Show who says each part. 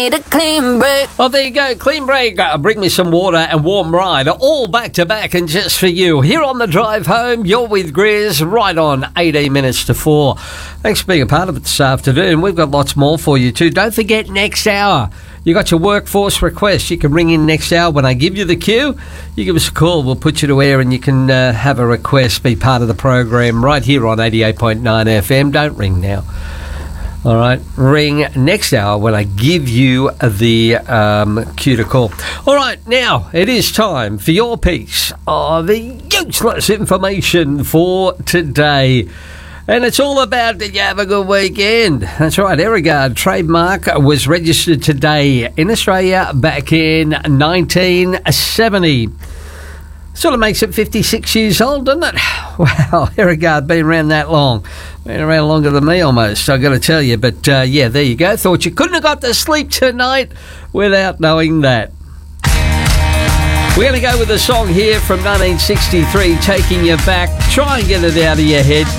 Speaker 1: Need a clean break.
Speaker 2: Oh, there you go. Clean break. Bring me some water and warm ride. All back to back and just for you. Here on the drive home, you're with Grizz right on 18 minutes to 4. Thanks for being a part of it this afternoon. We've got lots more for you too. Don't forget next hour. You got your workforce request. You can ring in next hour when I give you the cue. You give us a call. We'll put you to air and you can have a request, be part of the program right here on 88.9 FM. Don't ring now. All right, ring next hour when I give you the cue to call. All right, now it is time for your piece of useless information for today. And it's all about did you have a good weekend? That's right, Aerogard trademark was registered today in Australia back in 1970. Sort of makes it 56 years old, doesn't it? Wow, Aerogard been around that long. Been around longer than me almost, I've got to tell you. But, yeah, there you go. Thought you couldn't have got to sleep tonight without knowing that. We're going to go with a song here from 1963, Taking You Back. Try and get it out of your head.